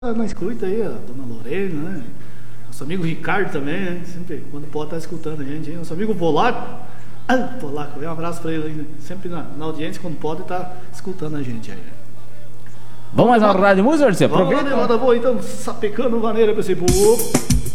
Não escuta aí, a dona Lorena, né? Nosso amigo Ricardo também, né? Sempre, quando pode, tá escutando a gente. Hein? Nosso amigo Polaco. Polaco, um abraço pra ele aí. Sempre na audiência, quando pode, tá escutando a gente aí. Vamos mais uma rodada de música, Orce? Vamos lá, de roda boa, então, sapecando maneira pra esse povo.